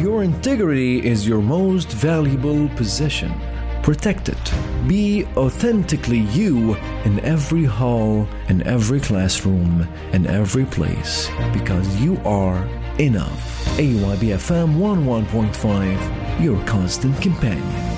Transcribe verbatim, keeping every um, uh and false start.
Your integrity is your most valuable possession. Protect it. Be authentically you in every hall, in every classroom, in every place, because you are enough. A Y B F M one oh one point five, your constant companion.